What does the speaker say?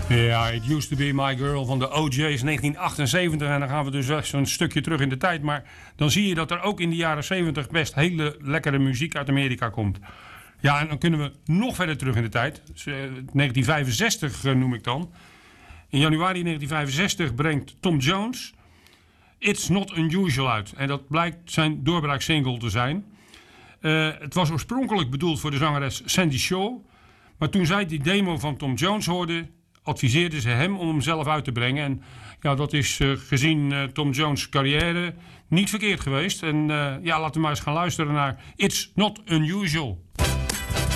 Ja, It Used To Be My Girl van de OJ's 1978. En dan gaan we dus echt zo'n stukje terug in de tijd. Maar dan zie je dat er ook in de jaren 70 best hele lekkere muziek uit Amerika komt. Ja, en dan kunnen we nog verder terug in de tijd. 1965 noem ik dan. In januari 1965 brengt Tom Jones It's Not Unusual uit. En dat blijkt zijn doorbraaksingle te zijn. Het was oorspronkelijk bedoeld voor de zangeres Sandy Shaw. Maar toen zij die demo van Tom Jones hoorde, adviseerden ze hem om hem zelf uit te brengen. En ja, dat is gezien Tom Jones' carrière niet verkeerd geweest. En ja, laten we maar eens gaan luisteren naar It's Not Unusual.